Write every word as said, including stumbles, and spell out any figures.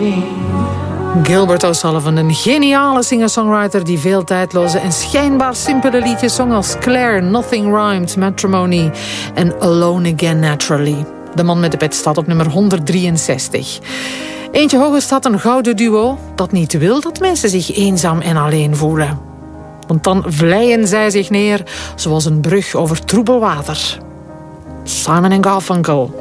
Gilbert O'Sullivan, een geniale singer-songwriter die veel tijdloze en schijnbaar simpele liedjes zong als Claire, Nothing Rhymed, Matrimony en Alone Again Naturally. De man met de pet staat op nummer honderddrieënzestig. Eentje hoger staat een gouden duo dat niet wil dat mensen zich eenzaam en alleen voelen. Want dan vleien zij zich neer zoals een brug over troebel water. Simon en Garfunkel.